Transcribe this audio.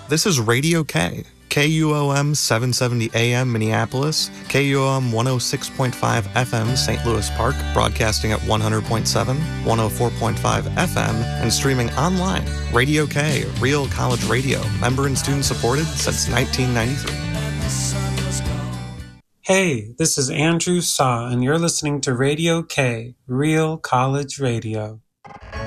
This is Radio K, KUOM 770 AM Minneapolis, KUOM 106.5 FM St. Louis Park, broadcasting at 100.7, 104.5 FM, and streaming online. Radio K, real college radio, member and student supported since 1993. Hey, this is Andrew Saw, and you're listening to Radio K, real college radio.